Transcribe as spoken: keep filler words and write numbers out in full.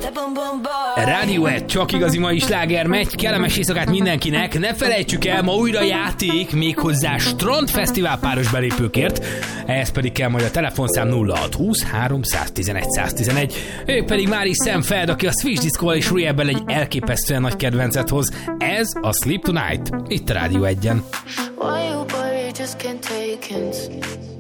Rádió egy, csak igazi mai sláger megy, kellemes éjszakát mindenkinek, ne felejtsük el, ma újra játék, méghozzá Strand Fesztivál páros belépőkért, ehhez pedig kell majd a telefonszám nulla hat húsz háromszáztizenegy száztizenegy, ők pedig már is Sam Feld, aki a Switch Disco-val és Rue-bbel egy elképesztően nagy kedvencet hoz, ez a Sleep Tonight, itt a Rádió egyen. Why you worry, just can't take hints.